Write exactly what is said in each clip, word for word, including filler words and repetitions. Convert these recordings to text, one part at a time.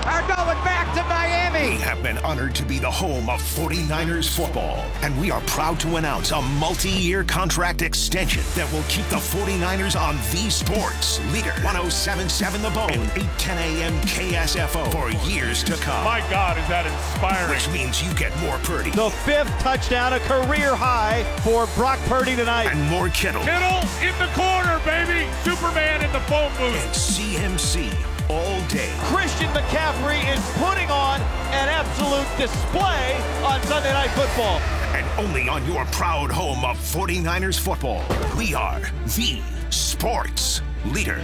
are going back to Miami. We have been honored to be the home of forty-niners football, and we are proud to announce a multi-year contract extension that will keep the forty-niners on the sports leader. one oh seven point seven The Bone, eight ten a.m. K S F O for years to come. My God, is that inspiring. Which means you get more Purdy. The fifth touchdown, a career high for Brock Purdy tonight. And more Kittle. Kittle in the corner, baby. Superman in the phone booth. And C M C all day. Christian McCaffrey is putting on an absolute display on Sunday Night Football. And only on your proud home of forty-niners football, we are the sports leader.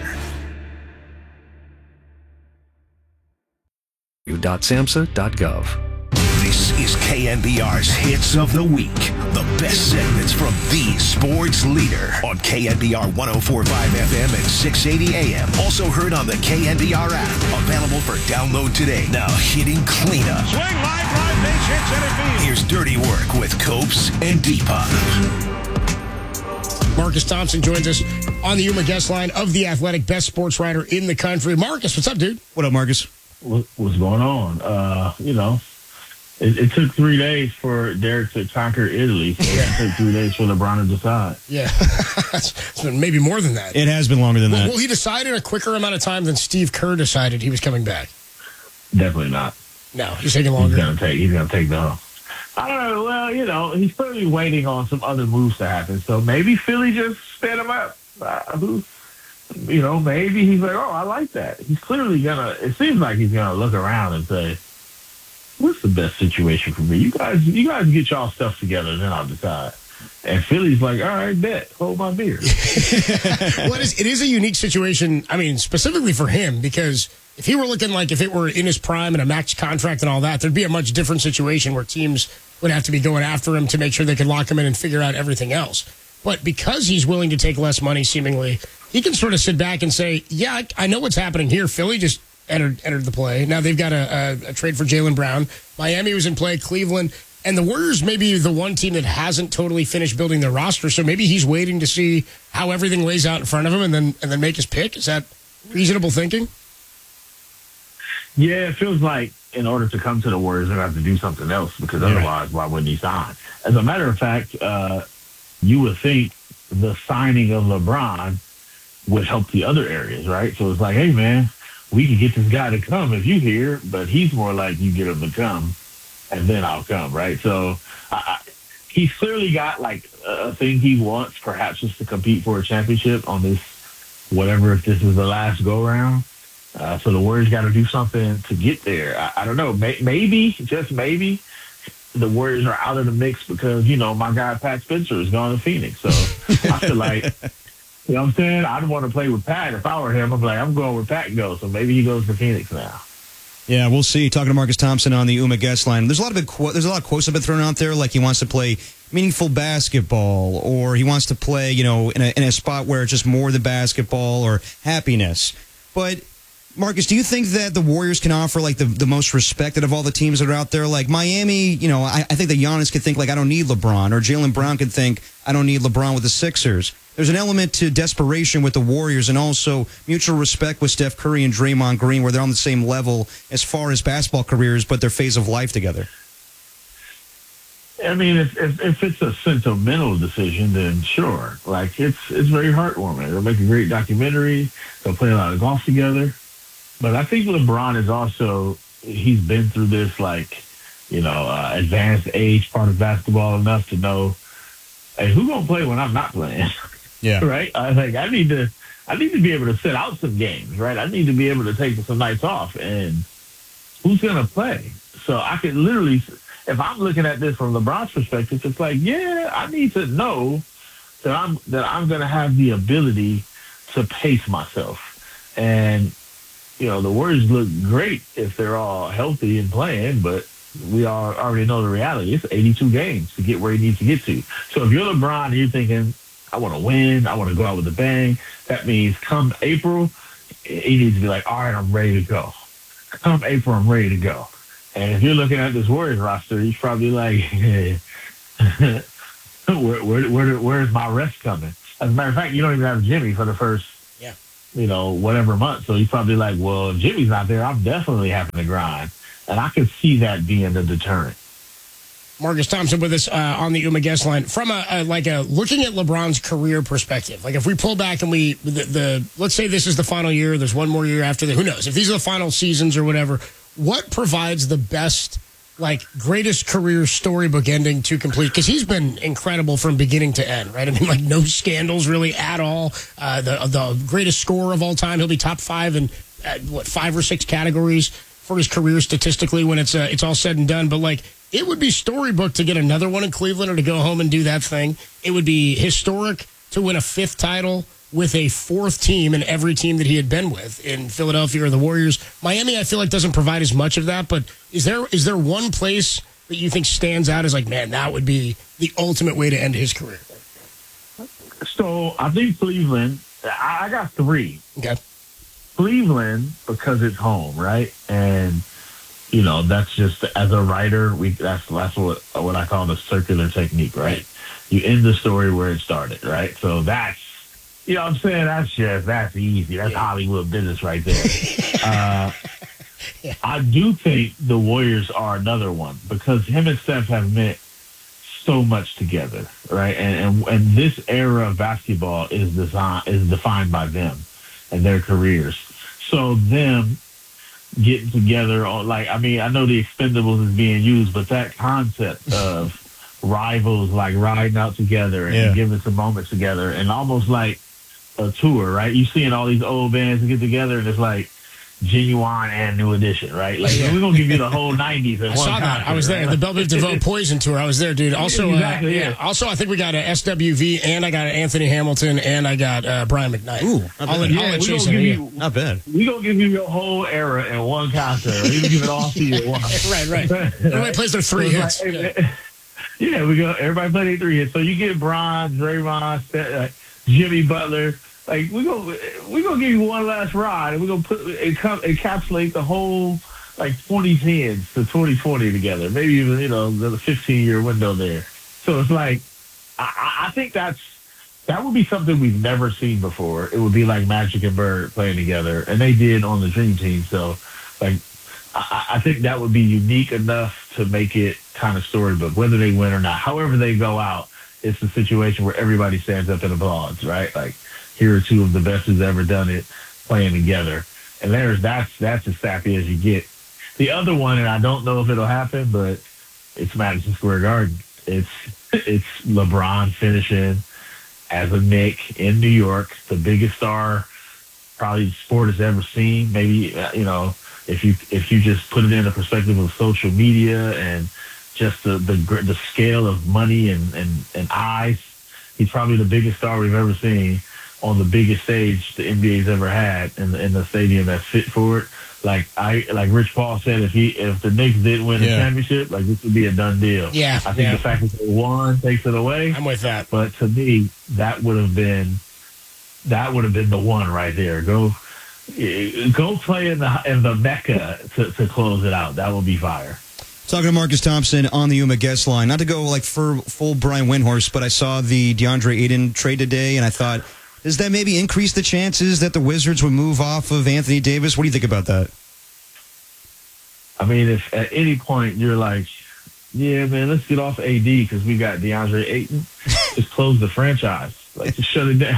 u dot samhsa dot gov. This is K N B R's Hits of the Week. The best segments from the sports leader on K N B R one oh four point five F M and six eighty A M. Also heard on the K N B R app. Available for download today. Now hitting cleanup. Swing, line, drive, base hit, center field. Here's Dirty Work with Copes and Deepa. Marcus Thompson joins us on the Yuma guest line of The Athletic, best sports writer in the country. Marcus, what's up, dude? What up, Marcus? What, what's going on? Uh, you know, it, it took three days for Derek to conquer Italy. So it took three days for LeBron to decide. Yeah, it's been maybe more than that. It has been longer than well, that. Well, he decided a quicker amount of time than Steve Kerr decided he was coming back. Definitely not. No, he's taking longer. He's gonna take. He's gonna take the. I don't know. Well, you know, he's probably waiting on some other moves to happen. So maybe Philly just sped him up. Uh, who? You know, maybe he's like, oh, I like that. He's clearly gonna. It seems like he's gonna look around and say, "What's the best situation for me? You guys, you guys get y'all stuff together, then I'll decide." And Philly's like, "All right, bet, hold my beer." Well, it is, it is a unique situation. I mean, specifically for him, because if he were looking like if it were in his prime and a max contract and all that, there'd be a much different situation where teams would have to be going after him to make sure they could lock him in and figure out everything else. But because he's willing to take less money, seemingly, he can sort of sit back and say, yeah, I, I know what's happening here. Philly just entered entered the play. Now they've got a, a, a trade for Jaylen Brown. Miami was in play, Cleveland. And the Warriors may be the one team that hasn't totally finished building their roster. So maybe he's waiting to see how everything lays out in front of him and then and then make his pick. Is that reasonable thinking? Yeah, it feels like in order to come to the Warriors, they're going to have to do something else because otherwise, why wouldn't he sign? As a matter of fact, uh, you would think the signing of LeBron would help the other areas, right? So it's like, hey, man, we can get this guy to come if you here, but he's more like you get him to come, and then I'll come, right? So I, I, he's clearly got like a thing he wants, perhaps just to compete for a championship on this, whatever, if this is the last go-round. Uh, so the Warriors got to do something to get there. I, I don't know. May, maybe, just maybe, the Warriors are out of the mix because, you know, my guy Pat Spencer is going to Phoenix. So I feel like, you know what I'm saying? I'd want to play with Pat. If I were him, I'm like, I'm going where Pat goes. So maybe he goes to Phoenix now. Yeah, we'll see. Talking to Marcus Thompson on the Uma guest line. There's a lot of big qu- there's a lot of quotes that have been thrown out there, like he wants to play meaningful basketball, or he wants to play, you know, in a, in a spot where it's just more the basketball or happiness. But Marcus, do you think that the Warriors can offer like the, the most respected of all the teams that are out there? Like Miami, you know, I, I think that Giannis could think like I don't need LeBron, or Jaylen Brown could think I don't need LeBron with the Sixers. There's an element to desperation with the Warriors and also mutual respect with Steph Curry and Draymond Green, where they're on the same level as far as basketball careers, but their phase of life together. I mean, if, if if it's a sentimental decision, then sure. Like, it's it's very heartwarming. They'll make a great documentary. They'll play a lot of golf together. But I think LeBron is also, he's been through this, like, you know, uh, advanced age part of basketball enough to know, hey, who's going to play when I'm not playing? Yeah. Right? I think I need to, I need to be able to sit out some games, right? I need to be able to take some nights off. And who's going to play? So I could literally, if I'm looking at this from LeBron's perspective, it's like, yeah, I need to know that I'm, that I'm going to have the ability to pace myself. And, you know, the Warriors look great if they're all healthy and playing, but we all already know the reality. It's eighty-two games to get where he needs to get to. So if you're LeBron and you're thinking, I want to win, I want to go out with a bang, that means come April, he needs to be like, all right, I'm ready to go. Come April, I'm ready to go. And if you're looking at this Warriors roster, he's probably like, hey, where, where, where, where's my rest coming? As a matter of fact, you don't even have Jimmy for the first yeah. you know, whatever month. So he's probably like, well, if Jimmy's not there, I'm definitely having to grind. And I can see that being the deterrent. Marcus Thompson with us uh, on the Uma guest line from a, a like a looking at LeBron's career perspective. Like if we pull back and we the, the let's say this is the final year, there's one more year after that. Who knows? If these are the final seasons or whatever, what provides the best, like greatest career storybook ending to complete? Because he's been incredible from beginning to end, right? I mean, like no scandals really at all. Uh, the the greatest scorer of all time. He'll be top five in uh, what five or six categories for his career statistically when it's uh, it's all said and done. But like. It would be storybook to get another one in Cleveland or to go home and do that thing. It would be historic to win a fifth title with a fourth team in every team that he had been with in Philadelphia or the Warriors. Miami, I feel like, doesn't provide as much of that. But is there is there one place that you think stands out as like, man, that would be the ultimate way to end his career? So I think Cleveland, I, I got three. Okay. Cleveland, because it's home, right? And you know, that's just as a writer, we that's that's what what I call the circular technique, right? You end the story where it started, right? So that's, you know what I'm saying? That's just, that's easy. That's yeah. Hollywood business right there. uh, yeah. I do think the Warriors are another one because him and Steph have meant so much together, right? And and, and this era of basketball is design, is defined by them and their careers. So them getting together on, like, I mean, I know the Expendables is being used, but that concept of rivals like riding out together and yeah. giving some moments together and almost like a tour, right? You seeing all these old bands get together and it's like Genuine and New Edition, right? Like yeah. we're gonna give you the whole nineties. I saw that. concert, I was there. Right? The Belle Biv DeVoe Poison tour. I was there, dude. Also, exactly, uh, yeah. Also, I think we got a S W V and I got an Anthony Hamilton and I got uh, Brian McKnight. Ooh, I'll let, yeah, I'll let we Chase gonna give in, you, yeah. Not bad. We gonna give you your whole era in one concert. We gonna give it all to you at once. right, right. Everybody plays their three hits. Like, yeah. yeah, we go. Everybody play their three hits. So you get Bron, Draymond, uh, Jimmy Butler. Like we go, we gonna give you one last ride, and we are gonna put encapsulate the whole like twenty tens to twenty twenty together. Maybe even you know the fifteen year window there. So it's like I, I think that's that would be something we've never seen before. It would be like Magic and Bird playing together, and they did on the Dream Team. So like I, I think that would be unique enough to make it kind of storybook, whether they win or not. However they go out, it's a situation where everybody stands up and applauds, right? Like. Here are two of the best who's ever done it playing together. And there's that's that's as sappy as you get. The other one, and I don't know if it'll happen, but it's Madison Square Garden. It's it's LeBron finishing as a Knick in New York, the biggest star probably sport has ever seen. Maybe you know if you if you just put it in the perspective of social media and just the the, the scale of money and, and, and eyes, he's probably the biggest star we've ever seen. On the biggest stage the N B A's ever had in the, in the stadium that's fit for it. Like I like Rich Paul said, if he if the Knicks didn't win the yeah. championship, like this would be a done deal. Yeah, I think yeah. the fact that they won takes it away. I'm with that. But to me, that would have been that would have been the one right there. Go go play in the in the Mecca to, to close it out. That would be fire. Talking to Marcus Thompson on the Uma guest line. Not to go like for full Brian Windhorst, but I saw the DeAndre Ayton trade today, and I thought. Does that maybe increase the chances that the Wizards would move off of Anthony Davis? What do you think about that? I mean, if at any point you're like, yeah, man, let's get off A D because we got DeAndre Ayton, just close the franchise. Like, just shut it down.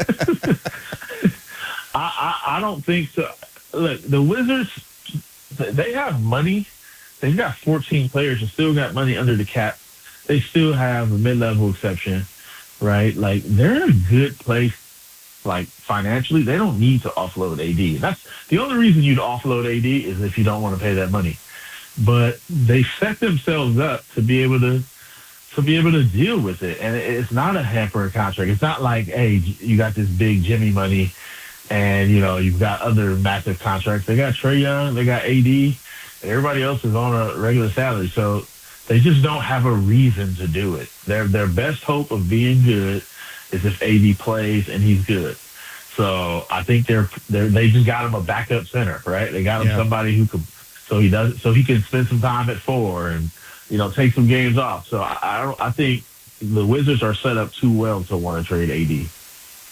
I, I, I don't think so. Look, the Wizards, they have money. They've got fourteen players and still got money under the cap. They still have a mid-level exception, right? Like, they're in a good place. Like financially, they don't need to offload A D. That's the only reason you'd offload A D is if you don't want to pay that money. But they set themselves up to be able to to be able to deal with it, and it's not a hamper contract. It's not like, hey, you got this big Jimmy money, and you know you've got other massive contracts. They got Trae Young, they got A D, and everybody else is on a regular salary. So they just don't have a reason to do it. Their their best hope of being good is if A D plays and he's good. So I think they're, they're they just got him a backup center, right? They got him yeah. somebody who could, so he does, so he can spend some time at four and you know take some games off. So I I, don't, I think the Wizards are set up too well to want to trade A D.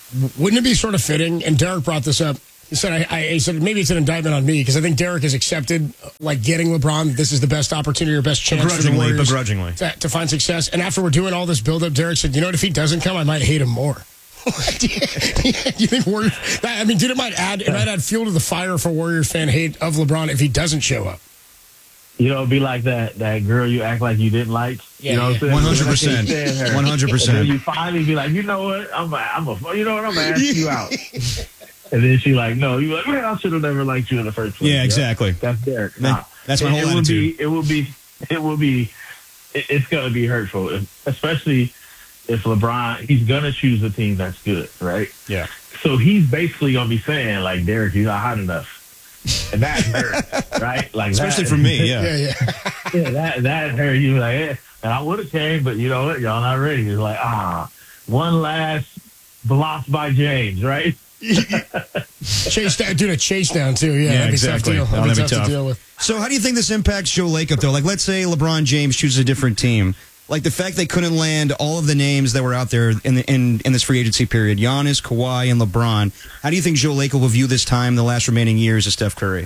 wouldn't it be sort of fitting? And Derek brought this up. He said, I, I, he said maybe it's an indictment on me because I think Derek has accepted, like, getting LeBron. This is the best opportunity or best chance for the Warriors begrudgingly. To, to find success. And after we're doing all this build-up, Derek said, you know what, if he doesn't come, I might hate him more. Do you think Warriors, I mean, dude, it might add it might add fuel to the fire for Warriors fan hate of LeBron if he doesn't show up. You know, it'd be like that that girl you act like you didn't like. Yeah, you know yeah. what I'm saying? one hundred percent. one hundred percent. And then you finally be like, you know what? I'm a, I'm a, you know what? I'm going to ask you out. And then she like, no. You're like, man, I should have never liked you in the first place. Yeah, exactly. That's Derek. Man, nah. that's my it, whole it would attitude. Be, it will be, it will be, it, it's going to be hurtful, if, especially if LeBron, he's going to choose a team that's good, right? Yeah. So he's basically going to be saying, like, Derek, you're not hot enough. And that hurt, right? Like Especially that, for me, yeah. Yeah, yeah. yeah, that that hurt. You were like, eh. And I would have came, but you know what? Y'all not ready. It's like, ah, one last blocked by James, right? Chase down, dude, a chase down too. Yeah, Yeah, that'd be exactly. tough deal. No, That'd be that'd be tough to tough. deal with. So how do you think this impacts Joe Lacob, though? Like, let's say LeBron James chooses a different team. Like, the fact they couldn't land all of the names that were out there in the, in, in this free agency period, Giannis, Kawhi, and LeBron, how do you think Joe Lacob will view this time, the last remaining years of Steph Curry?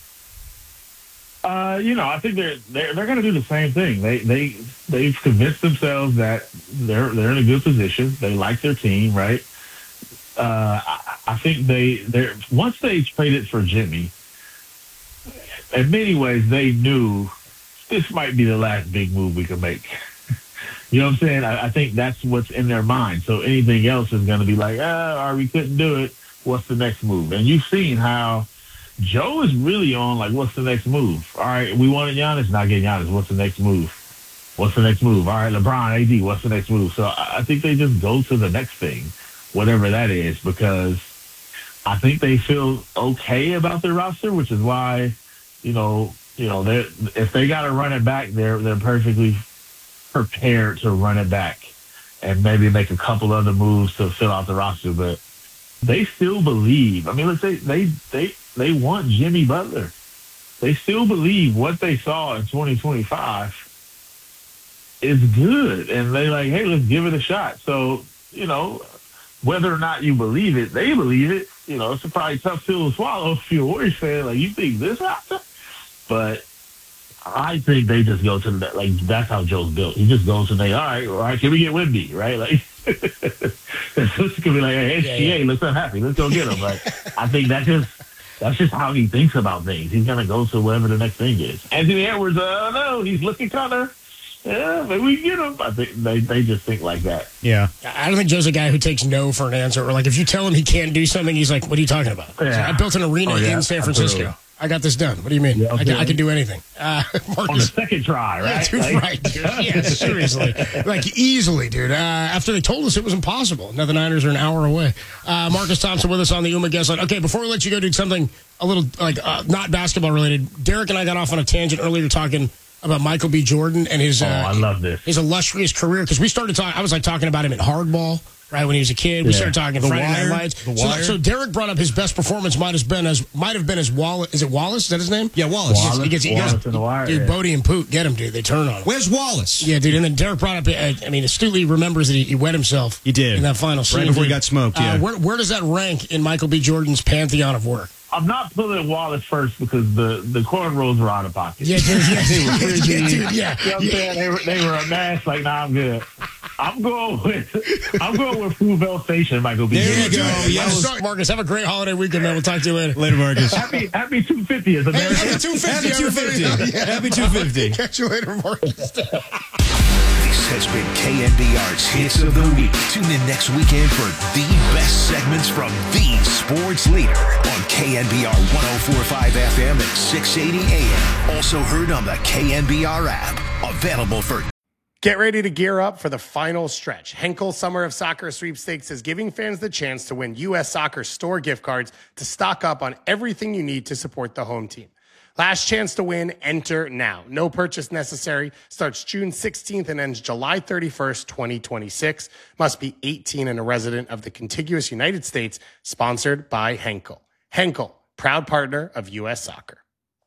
Uh, you know, I think they're they're they're going to do the same thing. They they they've convinced themselves that they're they're in a good position. They like their team, right? Uh, I, I think they they once they traded for Jimmy, in many ways they knew this might be the last big move we can make. You know what I'm saying? I, I think that's what's in their mind. So anything else is going to be like, ah, or we couldn't do it. What's the next move? And you've seen how Joe is really on, like, what's the next move? All right, we wanted Giannis, not getting Giannis. What's the next move? What's the next move? All right, LeBron, A D, what's the next move? So I think they just go to the next thing, whatever that is, because I think they feel okay about their roster, which is why, you know, you know, they if they got to run it back, they're they're perfectly prepared to run it back and maybe make a couple other moves to fill out the roster, but they still believe. I mean, let's say they they they want Jimmy Butler. They still believe what they saw in twenty twenty-five is good, and they like, hey, let's give it a shot. So, you know, whether or not you believe it, they believe it. You know, it's probably tough pill to swallow if you're a Warriors fan. Like, you think this happened? But I think they just go to the, like, that's how Joe's built. He just goes and they, all right, all right, can we get Wemby, right? Like, it's going to be like, hey, S G A, yeah, yeah. Let's unhappy. Let's go get him. Like, I think that just, that's just how he thinks about things. He's going to go to whatever the next thing is. Anthony Edwards, uh, no, he's looking kind of, yeah, maybe we can get him. I think they, they just think like that. Yeah. I don't think Joe's a guy who takes no for an answer. Or, like, if you tell him he can't do something, he's like, what are you talking about? Yeah. I built an arena oh, yeah, in San Francisco. absolutely. I got this done. What do you mean? Yeah, okay. I, can, I can do anything. Uh, Marcus, on the second try, right? Yeah, dude, like, right, dude. Yeah, seriously. Like, easily, dude. Uh, after they told us it was impossible. Now the Niners are an hour away. Uh, Marcus Thompson with us on the Uma guest line. Okay, before we let you go do something a little, like, uh, not basketball related, Derek and I got off on a tangent earlier talking about Michael B. Jordan and his, oh, uh, I love this. his illustrious career. Because we started talking, I was like talking about him in Hardball. Right when he was a kid, we Yeah. started talking The Friday Wire? Night Lights. The So, Wire? so Derek brought up his best performance might have been as might have been as Wallace. Is it Wallace? Is that his name? Yeah, Wallace. He gets, he gets, he Wallace goes, and the Wire, dude, yeah. Bodie and Poot, get him, dude. They turn on him. Where's Wallace? Yeah, dude. And then Derek brought up, uh, I mean, astutely remembers that he, he wet himself. He did. In that final scene. Right before he dude. got smoked, Uh, yeah. where, where does that rank in Michael B. Jordan's pantheon of work? I'm not putting Wallace first because the, the cornrows were out of pocket. Yeah, dude. Yeah, They were frizzy. yeah, dude, yeah. You know what I'm yeah. saying? They were, they were a mess. Like, nah, I'm good. I'm going with I'm going with Fruitvale Station, Michael B. There you Jordan. go. That Yes. was- Sorry, Marcus. Have a great holiday weekend, man. We'll talk to you later. Later, Marcus. Happy Happy two fiftieth, Hey, America. happy two fifty. Happy two fifty. everybody. Happy two fifty. Catch you later, Marcus. This has been K N B R's Hits of the Week. Tune in next weekend for the best segments from the sports leader on K N B R one oh four point five F M and six eighty A M. Also heard on the K N B R app. Available for Get ready to gear up for the final stretch. Henkel Summer of Soccer Sweepstakes is giving fans the chance to win U S Soccer store gift cards to stock up on everything you need to support the home team. Last chance to win, enter now. No purchase necessary. Starts June sixteenth and ends July thirty-first, twenty twenty-six. Must be eighteen and a resident of the contiguous United States. Sponsored by Henkel. Henkel, proud partner of U S Soccer.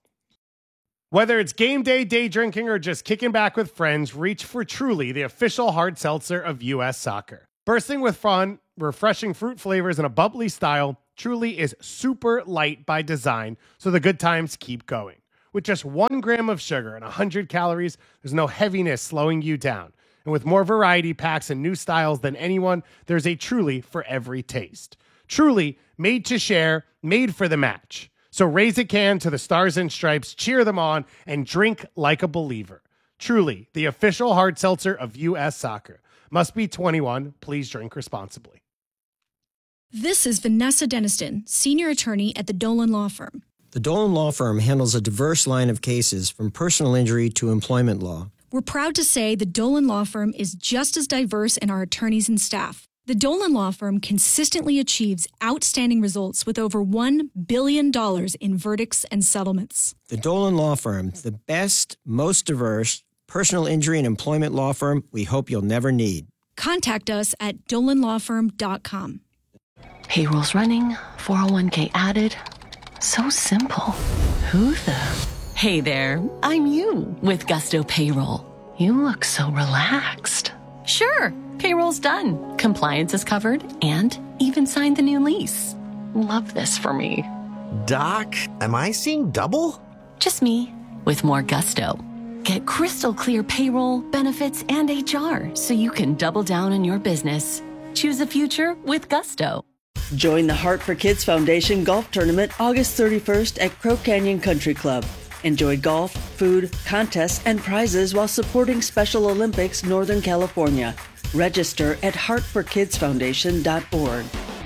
Whether it's game day, day drinking, or just kicking back with friends, reach for Truly, the official hard seltzer of U S Soccer. Bursting with fun, refreshing fruit flavors and a bubbly style, Truly is super light by design, so the good times keep going. With just one gram of sugar and one hundred calories, there's no heaviness slowing you down. And with more variety packs and new styles than anyone, there's a Truly for every taste. Truly, made to share, made for the match. So raise a can to the Stars and Stripes, cheer them on, and drink like a believer. Truly, the official hard seltzer of U S Soccer. Must be twenty-one. Please drink responsibly. This is Vanessa Deniston, senior attorney at the Dolan Law Firm. The Dolan Law Firm handles a diverse line of cases from personal injury to employment law. We're proud to say the Dolan Law Firm is just as diverse in our attorneys and staff. The Dolan Law Firm consistently achieves outstanding results with over one billion dollars in verdicts and settlements. The Dolan Law Firm, the best, most diverse personal injury and employment law firm we hope you'll never need. Contact us at dolan law firm dot com. Payroll's running, four oh one k added. So simple. Who the? Hey there, I'm you with Gusto Payroll. You look so relaxed. Sure, payroll's done. Compliance is covered and even signed the new lease. Love this for me. Doc, am I seeing double? Just me with more gusto. Get crystal clear payroll, benefits, and H R so you can double down on your business. Choose a future with Gusto. Join the Heart for Kids Foundation Golf Tournament August thirty-first at Crow Canyon Country Club. Enjoy golf, food, contests, and prizes while supporting Special Olympics Northern California. Register at heart for kids foundation dot org.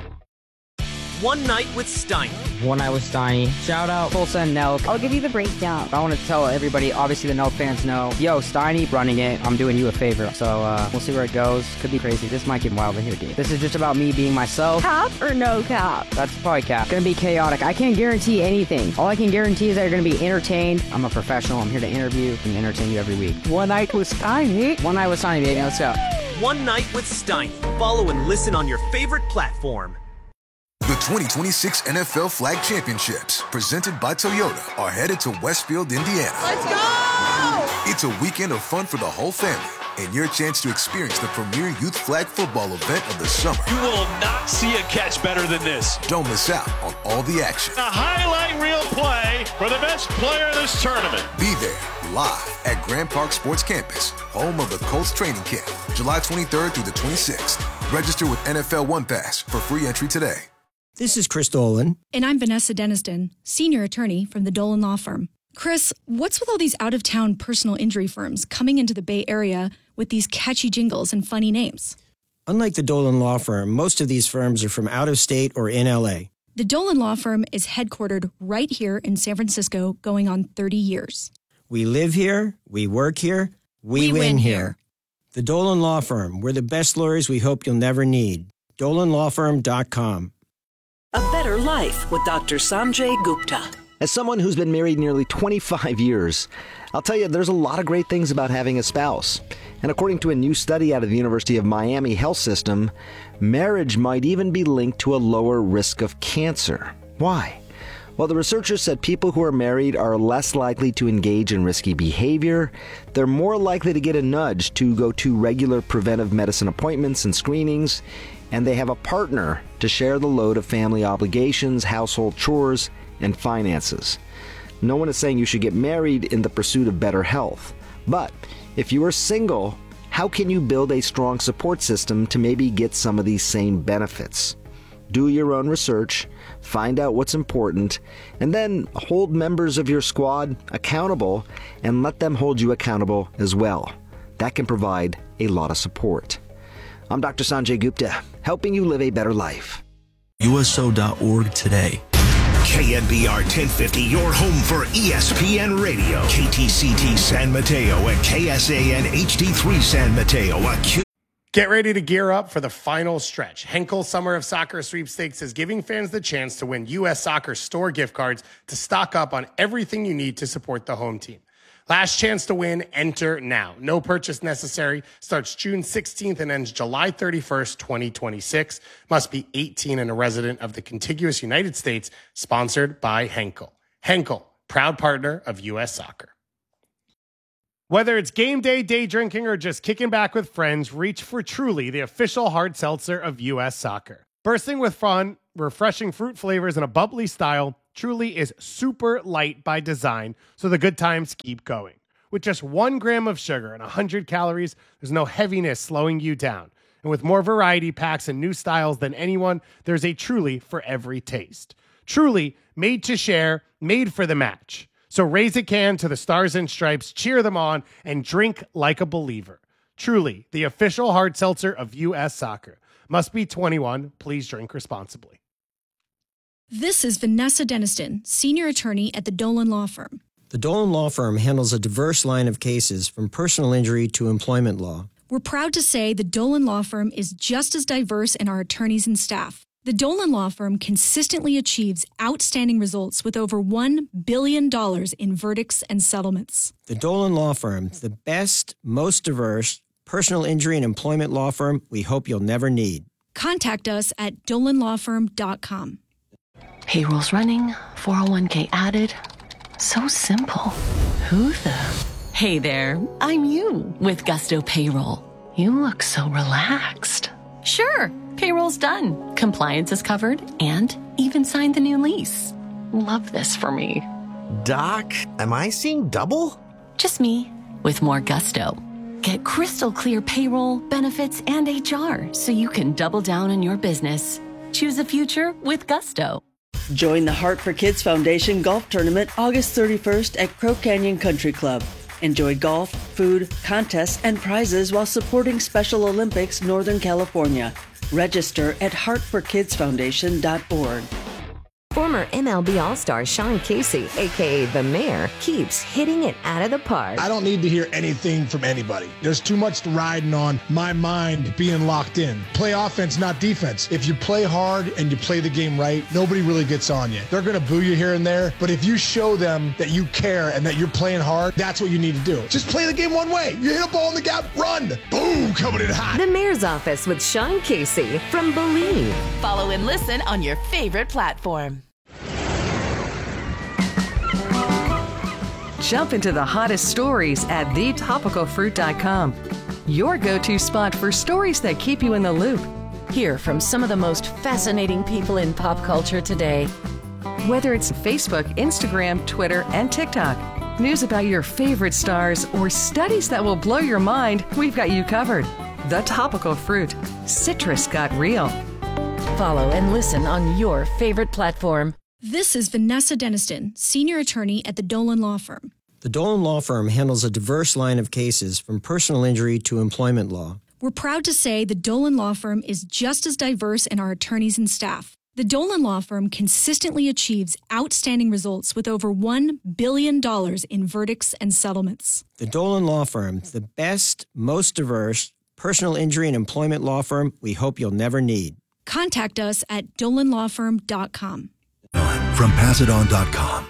One Night with Steiny. One Night with Steiny. Shout out Tulsa and Nelk. I'll give you the breakdown. I want to tell everybody, obviously the Nelk fans know, yo, Steiny running it. I'm doing you a favor. So uh, we'll see where it goes. Could be crazy. This might get wild in here, dude. This is just about me being myself. Cap or no cap? That's probably cap. Gonna be chaotic. I can't guarantee anything. All I can guarantee is that you're gonna be entertained. I'm a professional. I'm here to interview and entertain you every week. One Night with Steiny. One Night with Steiny, baby. Let's go. One Night with Steiny. Follow and listen on your favorite platform. The twenty twenty-six N F L Flag Championships, presented by Toyota, are headed to Westfield, Indiana. Let's go! It's a weekend of fun for the whole family and your chance to experience the premier youth flag football event of the summer. You will not see a catch better than this. Don't miss out on all the action. A highlight reel play for the best player in this tournament. Be there live at Grand Park Sports Campus, home of the Colts training camp, July twenty-third through the twenty-sixth. Register with N F L One Pass for free entry today. This is Chris Dolan. And I'm Vanessa Deniston, senior attorney from the Dolan Law Firm. Chris, what's with all these out-of-town personal injury firms coming into the Bay Area with these catchy jingles and funny names? Unlike the Dolan Law Firm, most of these firms are from out of state or in L A. The Dolan Law Firm is headquartered right here in San Francisco, going on thirty years. We live here, we work here, we, we win, win here. here. The Dolan Law Firm, we're the best lawyers we hope you'll never need. dolan law firm dot com. A Better Life with Doctor Sanjay Gupta. As someone who's been married nearly twenty-five years, I'll tell you there's a lot of great things about having a spouse. And according to a new study out of the University of Miami Health System, marriage might even be linked to a lower risk of cancer. Why? Well, the researchers said people who are married are less likely to engage in risky behavior. They're more likely to get a nudge to go to regular preventive medicine appointments and screenings. And they have a partner to share the load of family obligations, household chores, and finances. No one is saying you should get married in the pursuit of better health. But if you are single, how can you build a strong support system to maybe get some of these same benefits? Do your own research, find out what's important, and then hold members of your squad accountable and let them hold you accountable as well. That can provide a lot of support. I'm Doctor Sanjay Gupta, helping you live a better life. U S O dot org today. K N B R ten fifty, your home for E S P N Radio. K T C T San Mateo and K S A N H D three San Mateo. Get ready to gear up for the final stretch. Henkel Summer of Soccer Sweepstakes is giving fans the chance to win U S Soccer store gift cards to stock up on everything you need to support the home team. Last chance to win, enter now. No purchase necessary. Starts June sixteenth and ends July thirty-first, twenty twenty-six. Must be eighteen and a resident of the contiguous United States. Sponsored by Henkel. Henkel, proud partner of U S Soccer. Whether it's game day, day drinking, or just kicking back with friends, reach for Truly, the official hard seltzer of U S Soccer. Bursting with fun, refreshing fruit flavors, and a bubbly style, Truly is super light by design, so the good times keep going. With just one gram of sugar and one hundred calories, there's no heaviness slowing you down. And with more variety packs and new styles than anyone, there's a Truly for every taste. Truly, made to share, made for the match. So raise a can to the Stars and Stripes, cheer them on, and drink like a believer. Truly, the official hard seltzer of U S Soccer. Must be twenty-one. Please drink responsibly. This is Vanessa Deniston, senior attorney at the Dolan Law Firm. The Dolan Law Firm handles a diverse line of cases from personal injury to employment law. We're proud to say the Dolan Law Firm is just as diverse in our attorneys and staff. The Dolan Law Firm consistently achieves outstanding results with over one billion dollars in verdicts and settlements. The Dolan Law Firm, the best, most diverse personal injury and employment law firm we hope you'll never need. Contact us at dolan law firm dot com. Payroll's running, four oh one k added. So simple. Who the? Hey there, I'm you with Gusto Payroll. You look so relaxed. Sure, payroll's done. Compliance is covered and even signed the new lease. Love this for me. Doc, am I seeing double? Just me with more gusto. Get crystal clear payroll, benefits, and H R so you can double down on your business. Choose a future with Gusto. Join the Heart for Kids Foundation Golf Tournament August thirty-first at Crow Canyon Country Club. Enjoy golf, food, contests, and prizes while supporting Special Olympics Northern California. Register at heart for kids foundation dot org. Former M L B All-Star Sean Casey, a k a. The Mayor, keeps hitting it out of the park. I don't need to hear anything from anybody. There's too much riding on my mind being locked in. Play offense, not defense. If you play hard and you play the game right, nobody really gets on you. They're going to boo you here and there, but if you show them that you care and that you're playing hard, that's what you need to do. Just play the game one way. You hit a ball in the gap, run. Boom, coming in hot. The Mayor's Office with Sean Casey from Believe. Follow and listen on your favorite platform. Jump into the hottest stories at the topical fruit dot com. Your go-to spot for stories that keep you in the loop. Hear from some of the most fascinating people in pop culture today. Whether it's Facebook, Instagram, Twitter, and TikTok, news about your favorite stars, or studies that will blow your mind, we've got you covered. The Topical Fruit. Citrus got real. Follow and listen on your favorite platform. This is Vanessa Deniston, senior attorney at the Dolan Law Firm. The Dolan Law Firm handles a diverse line of cases from personal injury to employment law. We're proud to say the Dolan Law Firm is just as diverse in our attorneys and staff. The Dolan Law Firm consistently achieves outstanding results with over one billion dollars in verdicts and settlements. The Dolan Law Firm, the best, most diverse personal injury and employment law firm we hope you'll never need. Contact us at dolan law firm dot com. From pass it on dot com.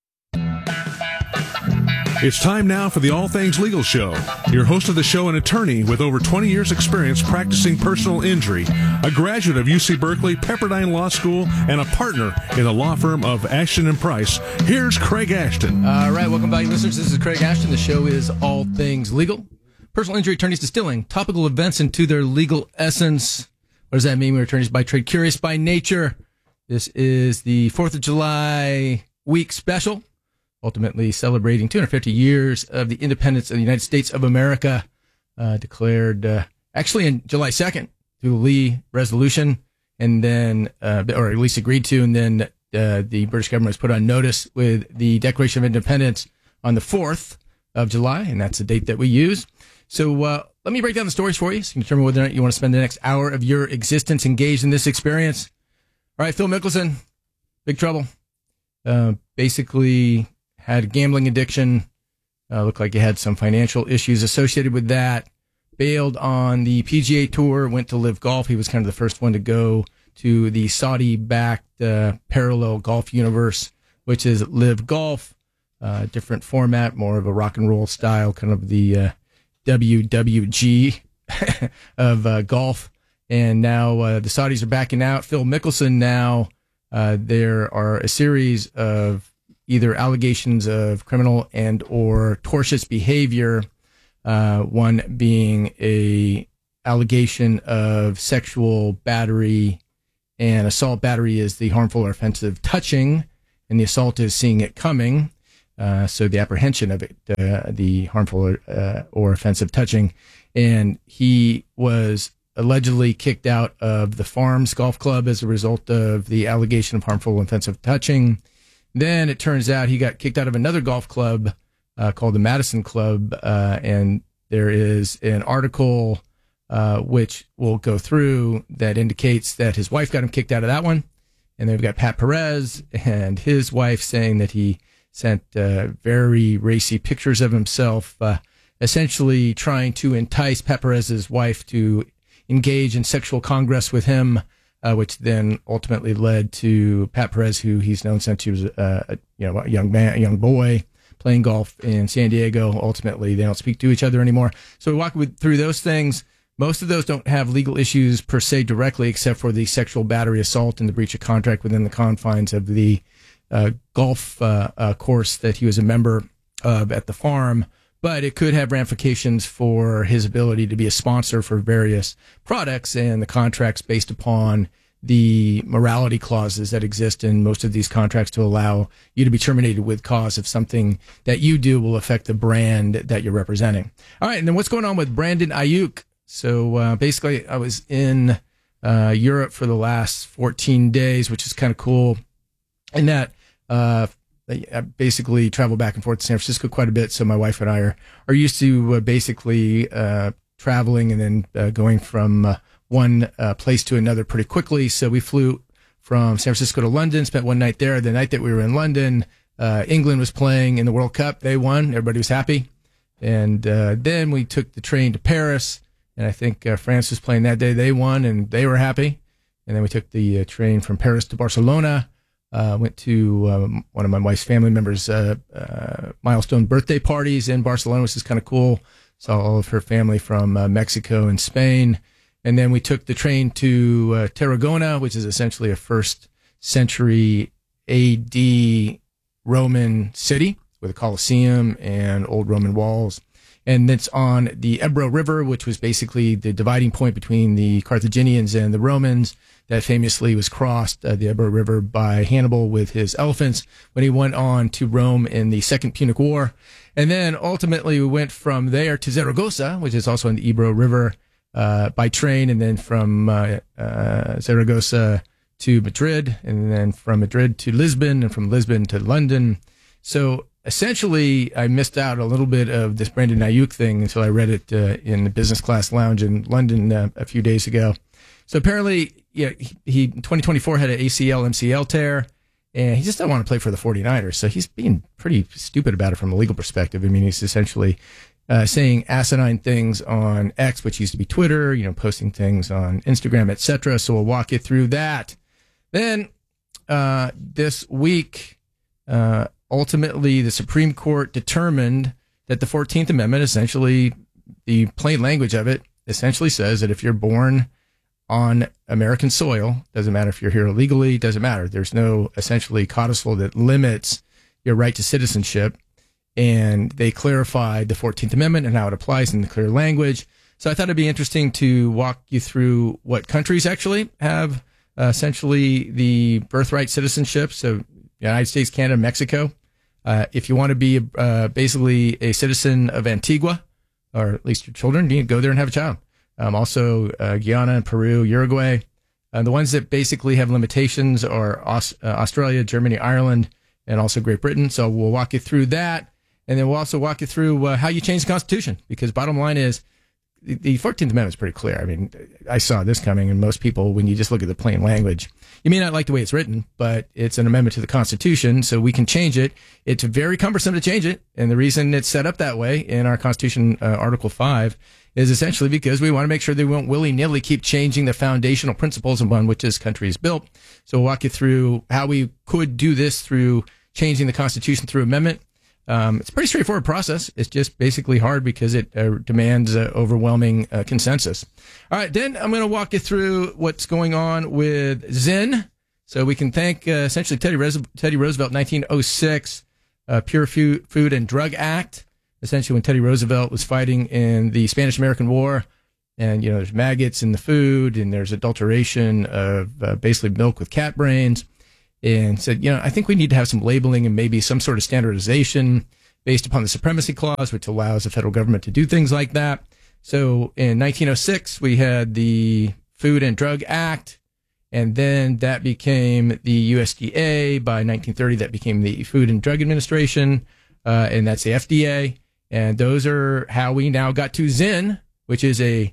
It's time now for the All Things Legal Show. Your host of the show, an attorney with over twenty years experience practicing personal injury, a graduate of U C Berkeley, Pepperdine Law School, and a partner in the law firm of Ashton and Price. Here's Craig Ashton. All right, welcome back, listeners. This is Craig Ashton. The show is All Things Legal. Personal injury attorneys distilling topical events into their legal essence. What does that mean? We're attorneys by trade, curious by nature. This is the fourth of July week special, ultimately celebrating two hundred fifty years of the independence of the United States of America, uh, declared uh, actually on July second through the Lee Resolution, and then, uh, or at least agreed to, and then uh, the British government was put on notice with the Declaration of Independence on the fourth of July, and that's the date that we use. So uh, let me break down the stories for you so you can determine whether or not you want to spend the next hour of your existence engaged in this experience. All right, Phil Mickelson, big trouble. Uh, basically had a gambling addiction. Uh, looked like he had some financial issues associated with that. Bailed on the P G A Tour, went to Live Golf. He was kind of the first one to go to the Saudi-backed uh, parallel golf universe, which is Live Golf. Uh, different format, more of a rock and roll style, kind of the uh, W W G of uh, golf. And now uh, the Saudis are backing out. Phil Mickelson now, uh, there are a series of either allegations of criminal and or tortious behavior Uh, one being a allegation of sexual battery, and assault battery is the harmful or offensive touching, and the assault is seeing it coming. Uh, so the apprehension of it, uh, the harmful or, uh, or offensive touching. And he was allegedly kicked out of the Farms Golf Club as a result of the allegation of harmful and offensive touching. Then it turns out he got kicked out of another golf club uh, called the Madison Club. Uh, and there is an article uh, which we'll go through that indicates that his wife got him kicked out of that one. And then we've got Pat Perez and his wife saying that he sent uh, very racy pictures of himself, uh, essentially trying to entice Pat Perez's wife to engage in sexual congress with him, uh, which then ultimately led to Pat Perez, who he's known since he was uh, a you know a young man, a young boy playing golf in San Diego. Ultimately, they don't speak to each other anymore. So we walk with, through those things. Most of those don't have legal issues per se directly, except for the sexual battery assault and the breach of contract within the confines of the Uh, golf uh, uh, course that he was a member of at the farm, but it could have ramifications for his ability to be a sponsor for various products and the contracts based upon the morality clauses that exist in most of these contracts to allow you to be terminated with cause if something that you do will affect the brand that you're representing. All right, and then what's going on with Brandon Ayuk? So uh, basically, I was in uh, Europe for the last fourteen days, which is kind of cool. And that uh, I basically travel back and forth to San Francisco quite a bit. So my wife and I are, are used to uh, basically uh, traveling and then uh, going from uh, one uh, place to another pretty quickly. So we flew from San Francisco to London, spent one night there. The night that we were in London, uh, England was playing in the World Cup. They won. Everybody was happy. And uh, then we took the train to Paris. And I think uh, France was playing that day. They won and they were happy. And then we took the uh, train from Paris to Barcelona. Uh, went to um, one of my wife's family members' uh, uh, milestone birthday parties in Barcelona, which is kind of cool. Saw all of her family from uh, Mexico and Spain. And then we took the train to uh, Tarragona, which is essentially a first century A D Roman city with a Colosseum and old Roman walls. And it's on the Ebro River, which was basically the dividing point between the Carthaginians and the Romans that famously was crossed, uh, the Ebro River, by Hannibal with his elephants when he went on to Rome in the Second Punic War. And then ultimately we went from there to Zaragoza, which is also on the Ebro River, uh, by train, and then from uh, uh, Zaragoza to Madrid, and then from Madrid to Lisbon, and from Lisbon to London. So essentially, I missed out a little bit of this Brandon Ayuk thing until I read it uh, in the business class lounge in London uh, a few days ago. So apparently, yeah, he, he in twenty twenty-four had an A C L, M C L tear, and he just doesn't want to play for the 49ers. So he's being pretty stupid about it from a legal perspective. I mean, he's essentially uh, saying asinine things on X, which used to be Twitter, you know, posting things on Instagram, et cetera. So we'll walk you through that. Then uh, this week, uh, ultimately, the Supreme Court determined that the fourteenth Amendment, essentially, the plain language of it, essentially says that if you're born on American soil, doesn't matter if you're here illegally, doesn't matter. There's no essentially codicil that limits your right to citizenship. And they clarified the fourteenth Amendment and how it applies in the clear language. So I thought it'd be interesting to walk you through what countries actually have uh, essentially the birthright citizenship. So United States, Canada, Mexico. Uh, if you want to be uh, basically a citizen of Antigua, or at least your children, you can go there and have a child. Um, also, uh, Guyana and Peru, Uruguay. Uh, the ones that basically have limitations are Aus- uh, Australia, Germany, Ireland, and also Great Britain. So we'll walk you through that. And then we'll also walk you through uh, how you change the Constitution. Because bottom line is, the, the fourteenth Amendment is pretty clear. I mean, I saw this coming, and most people, when you just look at the plain language, you may not like the way it's written, but it's an amendment to the Constitution, so we can change it. It's very cumbersome to change it, and the reason it's set up that way in our Constitution, uh, Article five, is essentially because we want to make sure they won't willy-nilly keep changing the foundational principles upon which this country is built. So we'll walk you through how we could do this through changing the Constitution through amendment. Um, it's a pretty straightforward process. It's just basically hard because it uh, demands uh, overwhelming uh, consensus. All right, then I'm going to walk you through what's going on with Zyn. So we can thank uh, essentially Teddy, Res- Teddy Roosevelt, nineteen oh six, uh, Pure Food, Food and Drug Act. essentially when Teddy Roosevelt was fighting in the Spanish-American War. And, you know, there's maggots in the food, and there's adulteration of uh, basically milk with cat brains. And said, you know, I think we need to have some labeling and maybe some sort of standardization based upon the Supremacy Clause, which allows the federal government to do things like that. So in nineteen oh six, we had the Food and Drug Act, and then that became the U S D A. By nineteen thirty, that became the Food and Drug Administration, uh, and that's the F D A. And those are how we now got to Zyn, which is a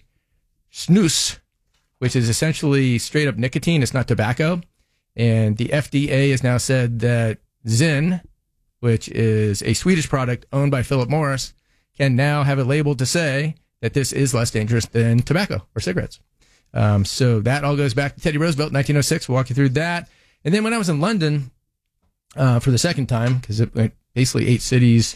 snus, which is essentially straight up nicotine. It's not tobacco. And the F D A has now said that Zyn, which is a Swedish product owned by Philip Morris, can now have it labeled to say that this is less dangerous than tobacco or cigarettes. Um, so that all goes back to Teddy Roosevelt, nineteen oh six. We'll walk you through that. And then when I was in London uh, for the second time, because it went basically eight cities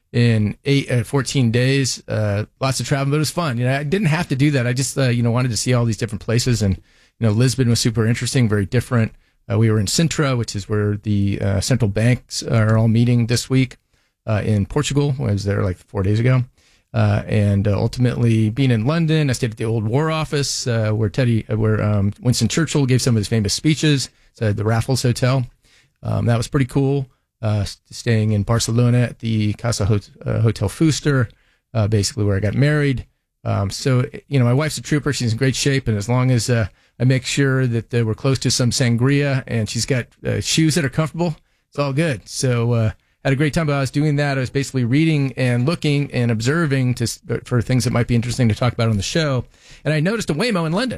in eight, uh, fourteen days, uh, lots of travel, but it was fun. You know, I didn't have to do that. I just, uh, you know, wanted to see all these different places. And, you know, Lisbon was super interesting, very different. Uh, we were in Sintra, which is where the uh, central banks are all meeting this week uh, in Portugal. I was there like four days ago. Uh, and uh, ultimately being in London, I stayed at the Old War Office uh, where Teddy, uh, where um, Winston Churchill gave some of his famous speeches. It's uh, the Raffles Hotel. Um, that was pretty cool. Uh, staying in Barcelona at the Casa Hot- uh, Hotel Fuster, uh, basically where I got married. Um, so, you know, my wife's a trooper. She's in great shape. And as long as uh, I make sure that uh, we're close to some sangria and she's got uh, shoes that are comfortable, it's all good. So, uh, had a great time. But I was doing that. I was basically reading and looking and observing to, for things that might be interesting to talk about on the show. And I noticed a Waymo in London.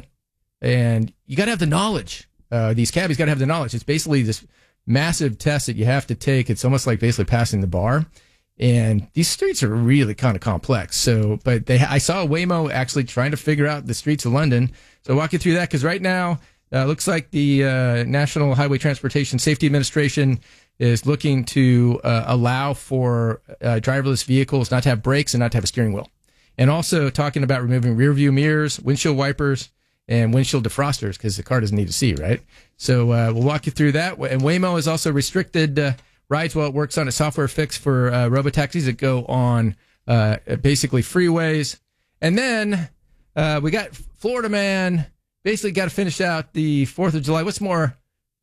And you got to have the knowledge. Uh, these cabbies got to have the knowledge. It's basically this massive test that you have to take. It's almost like basically passing the bar. And these streets are really kind of complex. So, but they, I saw a Waymo actually trying to figure out the streets of London. So I'll walk you through that because right now, uh, looks like the uh, National Highway Transportation Safety Administration is looking to uh, allow for uh, driverless vehicles not to have brakes and not to have a steering wheel. And also talking about removing rear view mirrors, windshield wipers, and windshield defrosters because the car doesn't need to see, right? So uh, we'll walk you through that. And Waymo has also restricted uh, rides while it works on a software fix for uh, robotaxis that go on uh, basically freeways. And then uh, we got Florida man basically got to finish out the fourth of July. What's more,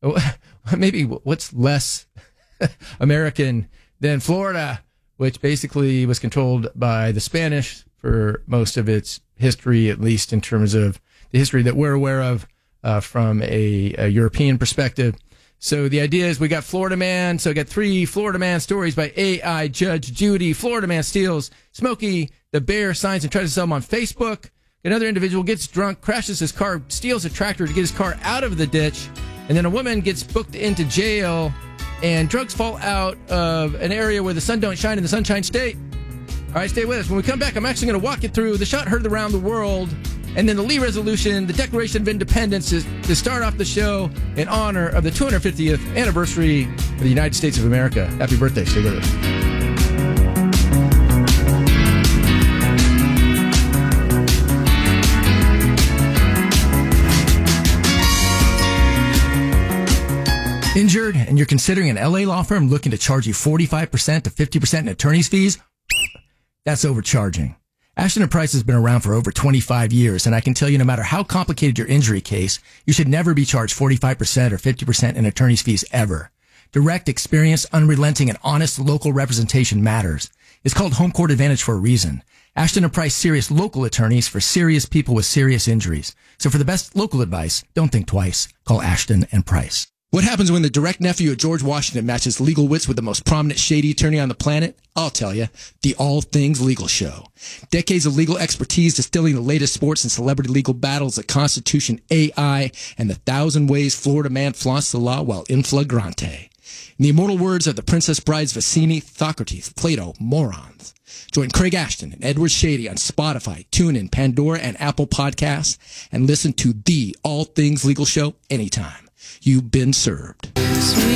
maybe what's less American than Florida, which basically was controlled by the Spanish for most of its history, at least in terms of the history that we're aware of uh, from a, a European perspective. So the idea is we got Florida Man. So we got three Florida Man stories by A I Judge Judy. Florida Man steals Smokey the Bear signs and tries to sell them on Facebook. Another individual gets drunk, crashes his car, steals a tractor to get his car out of the ditch. And then a woman gets booked into jail and drugs fall out of an area where the sun don't shine in the Sunshine State. All right, stay with us. When we come back, I'm actually going to walk you through the shot heard around the world, and then the Lee Resolution, the Declaration of Independence, is to start off the show in honor of the two hundred fiftieth anniversary of the United States of America. Happy birthday. Stay with us. Injured and you're considering an L A law firm looking to charge you forty-five percent to fifty percent in attorney's fees? That's overcharging. Ashton and Price has been around for over twenty-five years, and I can tell you no matter how complicated your injury case, you should never be charged forty-five percent or fifty percent in attorney's fees ever. Direct, experienced, unrelenting, and honest local representation matters. It's called Home Court Advantage for a reason. Ashton and Price, serious local attorneys for serious people with serious injuries. So for the best local advice, don't think twice. Call Ashton and Price. What happens when the direct nephew of George Washington matches legal wits with the most prominent shady attorney on the planet? I'll tell you, the All Things Legal Show. Decades of legal expertise distilling the latest sports and celebrity legal battles, the Constitution, A I, and the thousand ways Florida man flaunts the law while in flagrante. In the immortal words of the Princess Brides Vicini, Socrates, Plato, morons. Join Craig Ashton and Edward Shady on Spotify, TuneIn, Pandora, and Apple Podcasts, and listen to the All Things Legal Show anytime. You've been served.